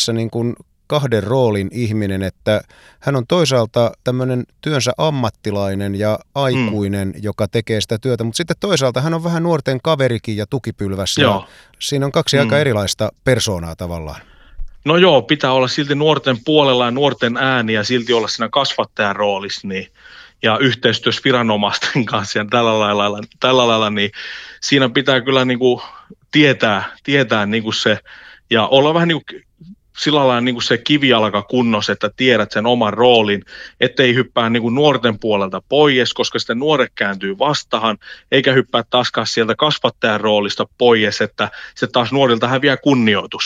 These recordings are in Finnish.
tässä niin kuin kahden roolin ihminen, että hän on toisaalta tämmöinen työnsä ammattilainen ja aikuinen, joka tekee sitä työtä, mutta sitten toisaalta hän on vähän nuorten kaverikin ja tukipylväs. Ja siinä on kaksi aika erilaista persoonaa tavallaan. No joo, pitää olla silti nuorten puolella ja nuorten ääni ja silti olla siinä kasvattajan roolissa niin, ja yhteistyössä viranomaisten kanssa ja tällä lailla niin siinä pitää kyllä niin kuin tietää niin kuin se ja olla vähän niin kuin sillä lailla niin kuin se kivijalka kunnossa, että tiedät sen oman roolin, ettei hyppää niin kuin nuorten puolelta pois, koska sitten nuoret kääntyy vastahan, eikä hyppää taaskaan sieltä kasvattajan roolista pois, että se taas nuorilta häviää kunnioitus.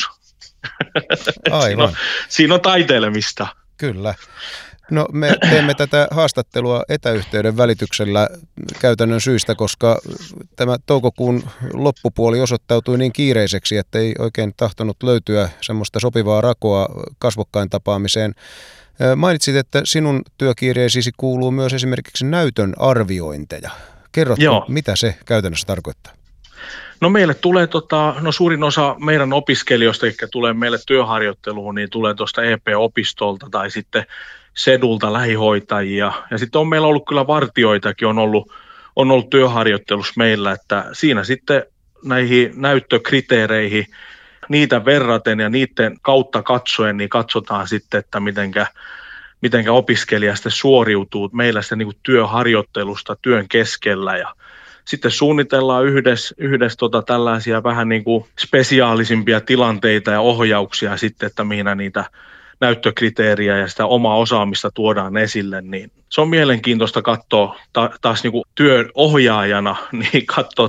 Aivan. Siinä on taiteilemista. Kyllä. No me teemme tätä haastattelua etäyhteyden välityksellä käytännön syistä, koska tämä toukokuun loppupuoli osoittautui niin kiireiseksi, että ei oikein tahtonut löytyä semmoista sopivaa rakoa kasvokkain tapaamiseen. Mainitsit, että sinun työkiireisiisi kuuluu myös esimerkiksi näytön arviointeja. Kerrotko, mitä se käytännössä tarkoittaa? No meille tulee, suurin osa meidän opiskelijoista, jotka tulee meille työharjoitteluun, niin tulee tuosta EP-opistolta tai sitten sedulta lähihoitajia. Ja sitten on meillä ollut kyllä vartijoitakin, on ollut työharjoittelussa meillä, että siinä sitten näihin näyttökriteereihin, niitä verraten ja niiden kautta katsoen, niin katsotaan sitten, että mitenkä opiskelija sitten suoriutuu meillä sitten niin kuin työharjoittelusta työn keskellä ja sitten suunnitellaan yhdessä tällaisia vähän niin kuin spesiaalisimpia tilanteita ja ohjauksia sitten, että mihin niitä näyttökriteeriä ja sitä omaa osaamista tuodaan esille, niin se on mielenkiintoista katsoa taas niin kuin työohjaajana, niin katsoa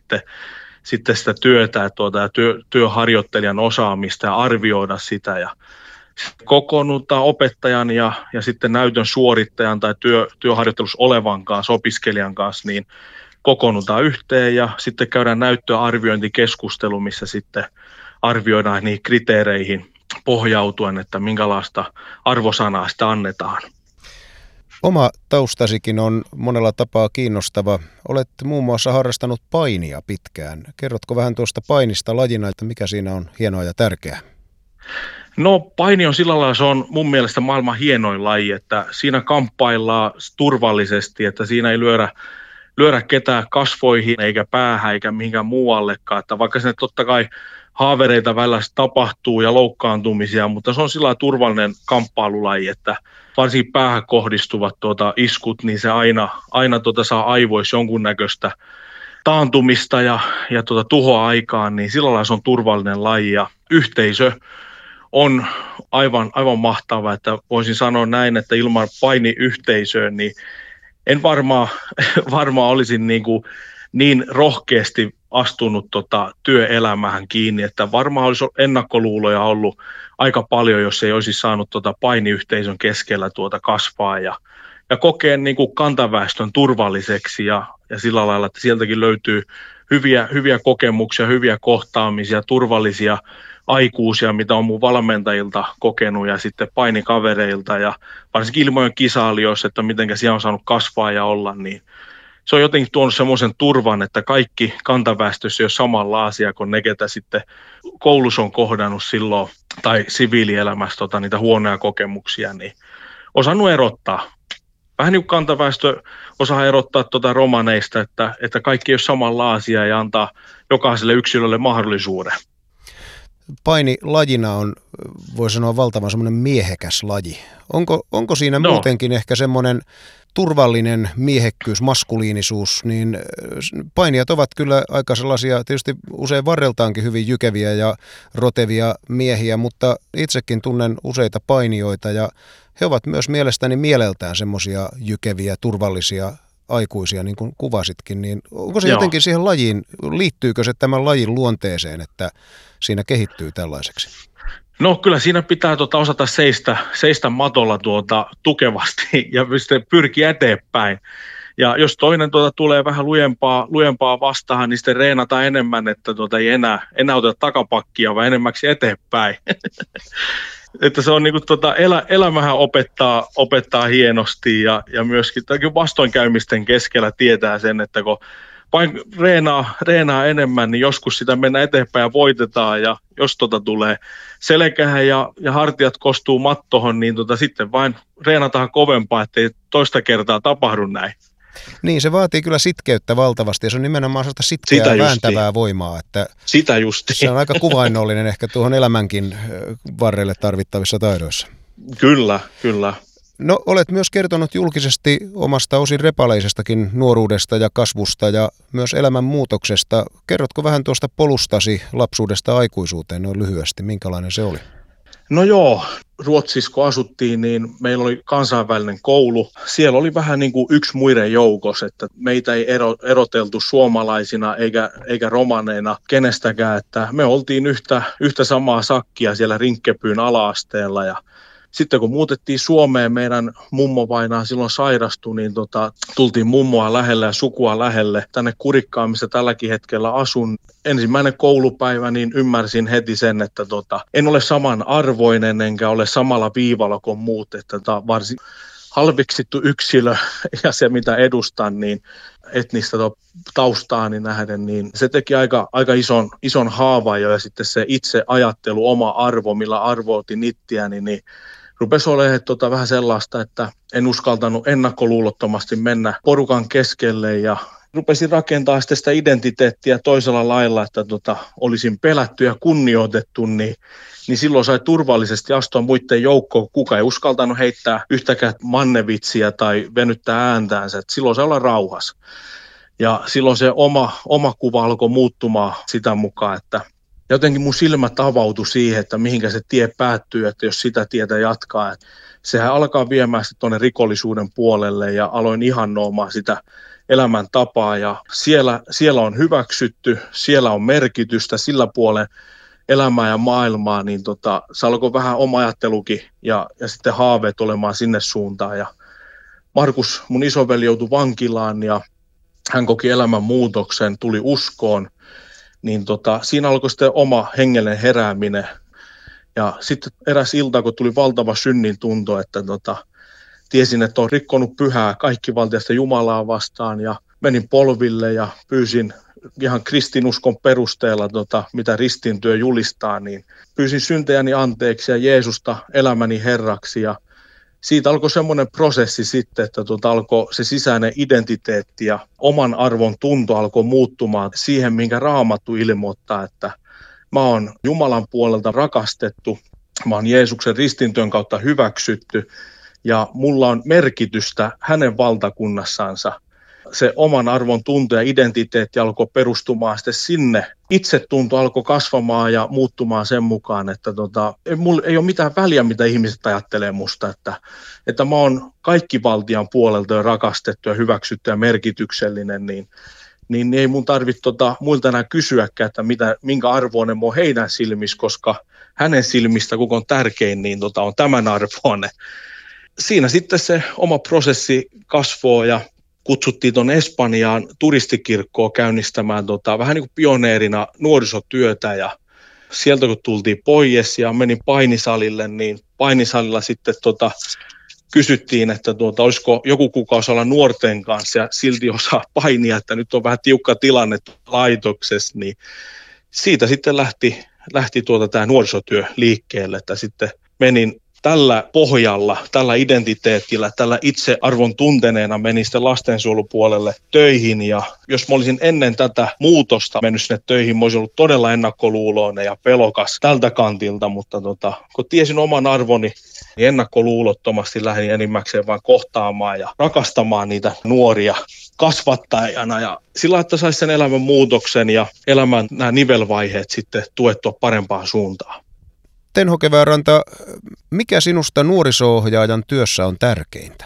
sitten sitä työtä ja työharjoittelijan osaamista ja arvioida sitä ja kokoonnutaan opettajan ja sitten näytön suorittajan tai työharjoittelussa olevan kanssa, opiskelijan kanssa, niin kokoonnutaan yhteen ja sitten käydään näyttöarviointikeskustelu, missä sitten arvioidaan niihin kriteereihin pohjautuen, että minkälaista arvosanaa sitä annetaan. Oma taustasikin on monella tapaa kiinnostava. Olet muun muassa harrastanut painia pitkään. Kerrotko vähän tuosta painista lajina, että mikä siinä on hienoa ja tärkeää? No paini on sillä lailla, se on mun mielestä maailman hienoin laji, että siinä kamppaillaan turvallisesti, että siinä ei lyödä ketään kasvoihin eikä päähän eikä mihinkään muuallekaan, että vaikka sinne totta kai haavereita välillä tapahtuu ja loukkaantumisia, mutta se on sillä lailla turvallinen kamppailulaji, että varsinkin päähän kohdistuvat iskut, niin se aina saa aivoissa jonkunnäköistä taantumista ja tuhoa aikaan, niin sillä lailla se on turvallinen laji ja yhteisö on aivan mahtava, että voisin sanoa näin, että ilman painiyhteisöön, niin en varmaan olisin niin rohkeasti astunut työelämähän kiinni, että varmaan olisi ennakkoluuloja ollut aika paljon, jos ei olisi saanut painiyhteisön keskellä kasvaa ja kokea niin kuin kantaväestön turvalliseksi ja sillä lailla, että sieltäkin löytyy hyviä kokemuksia, hyviä kohtaamisia, turvallisia aikuisia, mitä on mun valmentajilta kokenut ja sitten painikavereilta ja varsinkin Ilmojen kisailijoissa, että mitenkä siellä on saanut kasvaa ja olla, niin se on jotenkin tuonut semmoisen turvan, että kaikki kantaväestössä ei ole samanlaisia kuin ne, ketä sitten koulussa on kohdannut silloin tai siviilielämässä niitä huonoja kokemuksia, niin osannut erottaa. Vähän niin kuin kantaväestö osaa erottaa romaneista, että kaikki ei ole samanlaisia ja antaa jokaiselle yksilölle mahdollisuuden. Paini lajina on, voi sanoa, valtavan semmoinen miehekäs laji. Onko siinä muutenkin ehkä semmoinen turvallinen miehekkyys, maskuliinisuus, niin painijat ovat kyllä aika sellaisia, tietysti usein varreltaankin hyvin jykeviä ja rotevia miehiä, mutta itsekin tunnen useita painijoita ja he ovat myös mielestäni mieleltään semmoisia jykeviä, turvallisia aikuisia, niin kuin kuvasitkin, niin onko se jotenkin siihen lajiin, liittyykö se tämän lajin luonteeseen, että siinä kehittyy tällaiseksi? No kyllä siinä pitää osata seistä matolla tukevasti ja pyrkiä eteenpäin. Ja jos toinen tulee vähän lujempaa vastaan, niin sitten reenataan enemmän, että ei enää oteta takapakkia, vaan enemmäksi eteenpäin. Että se on niin kuin elämähän opettaa hienosti ja myöskin vastoinkäymisten keskellä tietää sen, että kun vain reenaa enemmän, niin joskus sitä mennään eteenpäin ja voitetaan, ja jos tulee selkähän ja hartiat kostuu mattohon, niin sitten vain reenataan kovempaa, ettei toista kertaa tapahdu näin. Niin, se vaatii kyllä sitkeyttä valtavasti, ja se on nimenomaan sellaista sitkeää vääntävää voimaa, että sitä justiin. Se on aika kuvainnollinen ehkä tuohon elämänkin varrelle tarvittavissa taidoissa. Kyllä. No, olet myös kertonut julkisesti omasta osin repaleisestakin nuoruudesta ja kasvusta ja myös elämän muutoksesta. Kerrotko vähän tuosta polustasi lapsuudesta aikuisuuteen noin lyhyesti, minkälainen se oli? No joo, Ruotsissa kun asuttiin, niin meillä oli kansainvälinen koulu. Siellä oli vähän niin kuin yksi muiden joukossa, että meitä ei eroteltu suomalaisina eikä romaneina kenestäkään, että me oltiin yhtä samaa sakkia siellä Rinkkepyyn ala-asteella, ja sitten kun muutettiin Suomeen, meidän mummo vainaa silloin sairastui, niin tultiin mummoa lähelle ja sukua lähelle tänne Kurikkaan, missä tälläkin hetkellä asun. Ensimmäinen koulupäivä, niin ymmärsin heti sen, että en ole samanarvoinen enkä ole samalla viivalla kuin muut, että varsin halveksittu yksilö ja se mitä edustan, niin etnistä taustaani nähden, niin se teki aika ison haavan jo, ja sitten se itse ajattelu, oma arvo, millä arvoitin itseäni, niin rupesi olemaan vähän sellaista, että en uskaltanut ennakkoluulottomasti mennä porukan keskelle, ja rupesin rakentaa sitä identiteettiä toisella lailla, että olisin pelätty ja kunnioitettu, niin silloin sai turvallisesti astua muiden joukkoon. Kuka ei uskaltanut heittää yhtäkään mannevitsiä tai venyttää ääntäänsä, että silloin sai olla rauhassa. Ja silloin se oma kuva alkoi muuttumaan sitä mukaan, että jotenkin mun silmät avautui siihen, että mihinkä se tie päättyy, että jos sitä tietä jatkaa. Että sehän alkaa viemään sitten tuonne rikollisuuden puolelle, ja aloin ihannoimaan sitä elämäntapaa, ja siellä on hyväksytty, siellä on merkitystä sillä puolen elämää ja maailmaa, niin se alkoi vähän oma ajattelukin ja sitten haaveet olemaan sinne suuntaan. Ja Markus, mun isoveli, joutui vankilaan, ja hän koki elämän muutoksen, tuli uskoon, niin siinä alkoi sitten oma hengellinen herääminen. Ja sitten eräs ilta, kun tuli valtava synnin tunto, että tiesin, että on rikkonut pyhää kaikkivaltiasta Jumalaa vastaan, ja menin polville ja pyysin ihan kristinuskon perusteella, mitä ristintyö julistaa, niin pyysin syntejäni anteeksi ja Jeesusta elämäni Herraksi, ja siitä alkoi semmoinen prosessi sitten, että alkoi se sisäinen identiteetti ja oman arvon tunto alkoi muuttumaan siihen, minkä Raamattu ilmoittaa, että mä oon Jumalan puolelta rakastettu, mä oon Jeesuksen ristintyön kautta hyväksytty, ja mulla on merkitystä hänen valtakunnassansa. Se oman arvon tunto ja identiteetti alkoi perustumaan sitten sinne. Itsetunto alkoi kasvamaan ja muuttumaan sen mukaan, että mulla ei ole mitään väliä, mitä ihmiset ajattelee musta, että mä oon kaikkivaltian puolelta jo rakastettu ja hyväksytty ja merkityksellinen, niin ei mun tarvitse muilta enää kysyäkään, että minkä arvoinen mä oon heidän silmissä, koska hänen silmistä, kuka on tärkein, niin on tämän arvoinen. Siinä sitten se oma prosessi kasvoi, ja kutsuttiin tuonne Espanjaan turistikirkkoon käynnistämään vähän niin kuin pioneerina nuorisotyötä, ja sieltä kun tultiin pois ja menin painisalille, niin painisalilla sitten kysyttiin, että olisiko joku kuukausi olla nuorten kanssa ja silti osaa painia, että nyt on vähän tiukka tilanne laitoksessa, niin siitä sitten lähti tämä nuorisotyö liikkeelle, että sitten menin tällä pohjalla, tällä identiteetillä, tällä itsearvon tunteneena menin sitten lastensuojelupuolelle töihin, ja jos mä olisin ennen tätä muutosta mennyt sinne töihin, mä olisin ollut todella ennakkoluuloinen ja pelokas tältä kantilta, mutta kun tiesin oman arvoni, niin ennakkoluulottomasti lähdin enimmäkseen vaan kohtaamaan ja rakastamaan niitä nuoria kasvattajana, ja sillä että saisi sen elämän muutoksen ja elämän nämä nivelvaiheet sitten tuettua parempaan suuntaan. Tenho Kevääranta, mikä sinusta nuoriso-ohjaajan työssä on tärkeintä?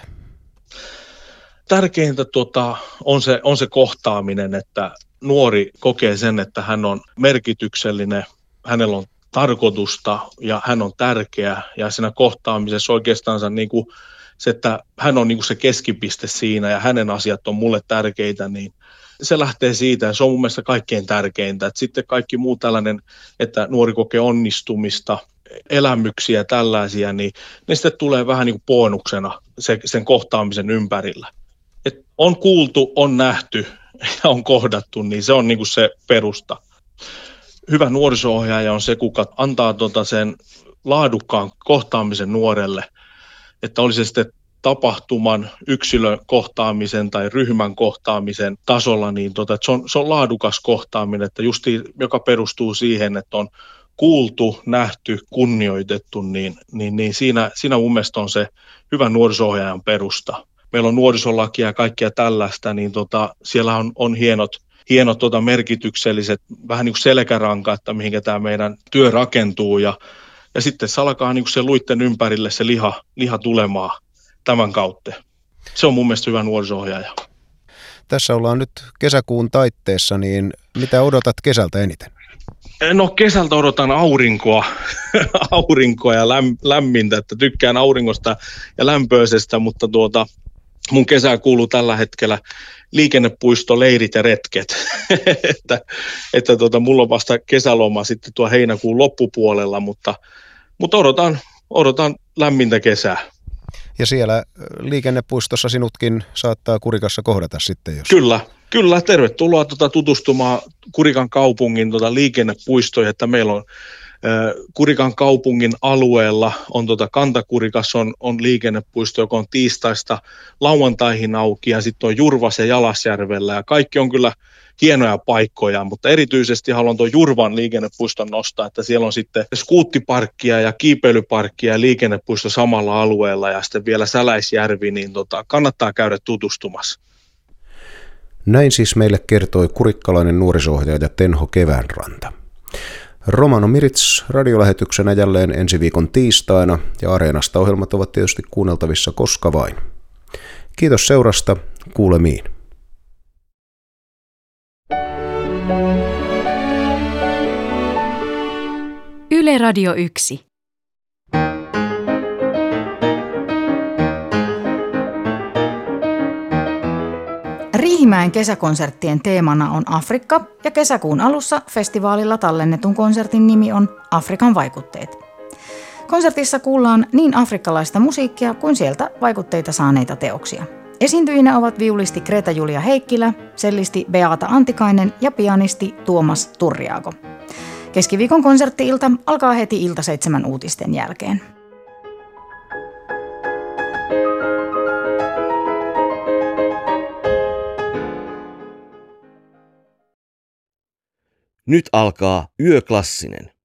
Tärkeintä on se kohtaaminen, että nuori kokee sen, että hän on merkityksellinen, hänellä on tarkoitusta ja hän on tärkeä, ja siinä kohtaamisessa oikeastaan niin kuin se, että hän on niin kuin se keskipiste siinä ja hänen asiat on mulle tärkeitä, niin se lähtee siitä, ja se on mun mielestä kaikkein tärkeintä. Että sitten kaikki muu tällainen, että nuori kokee onnistumista, elämyksiä tällaisia, niin ne sitten tulee vähän niin kuin bonuksena sen kohtaamisen ympärillä. Et on kuultu, on nähty ja on kohdattu, niin se on niin kuin se perusta. Hyvä nuoriso-ohjaaja on se, kuka antaa sen laadukkaan kohtaamisen nuorelle, että oli se sitten tapahtuman, yksilön kohtaamisen tai ryhmän kohtaamisen tasolla, niin että se on laadukas kohtaaminen, että justiin, joka perustuu siihen, että on kuultu, nähty, kunnioitettu, niin siinä mun mielestä on se hyvä nuoriso-ohjaajan perusta. Meillä on nuorisolakia ja kaikkea tällaista, niin siellä on hienot merkitykselliset, vähän niin kuin selkäranka, että mihinkä tämä meidän työ rakentuu, ja sitten se alkaa niin kuin se luitten ympärille se liha tulemaan tämän kautta. Se on mun mielestä hyvä nuoriso-ohjaaja. Tässä ollaan nyt kesäkuun taitteessa, niin mitä odotat kesältä eniten? No kesältä odotan aurinkoa ja lämmintä, että tykkään auringosta ja lämpöisestä, mutta mun kesää kuuluu tällä hetkellä liikennepuisto, leirit ja retket. että mulla on vasta kesäloma sitten tuo heinäkuun loppupuolella, mutta odotan lämmintä kesää. Ja siellä liikennepuistossa sinutkin saattaa Kurikassa kohdata sitten, jos... Kyllä, tervetuloa tutustumaan Kurikan kaupungin liikennepuistoihin, että meillä on Kurikan kaupungin alueella on Kanta-Kurikassa on liikennepuisto, joka on tiistaista lauantaihin auki, ja sitten on Jurvas ja Jalasjärvellä, ja kaikki on kyllä hienoja paikkoja, mutta erityisesti haluan tuon Jurvan liikennepuiston nostaa, että siellä on sitten skuuttiparkkia ja kiipeilyparkkia ja liikennepuisto samalla alueella, ja sitten vielä Säläisjärvi, niin kannattaa käydä tutustumassa. Näin siis meille kertoi kurikkalainen nuoriso-ohjaaja Tenho Keväänranta. Romano Mirits radiolähetyksenä jälleen ensi viikon tiistaina, ja Areenasta ohjelmat ovat tietysti kuunneltavissa koska vain. Kiitos seurasta, kuulemiin. Yle Radio 1. Riihimäen kesäkonserttien teemana on Afrikka, ja kesäkuun alussa festivaalilla tallennetun konsertin nimi on Afrikan vaikutteet. Konsertissa kuullaan niin afrikkalaista musiikkia kuin sieltä vaikutteita saaneita teoksia. Esiintyjinä ovat viulisti Greta-Julia Heikkilä, cellisti Beata Antikainen ja pianisti Tuomas Turriaako. Keskiviikon konsertti-ilta alkaa heti ilta 7 uutisten jälkeen. Nyt alkaa Yöklassinen.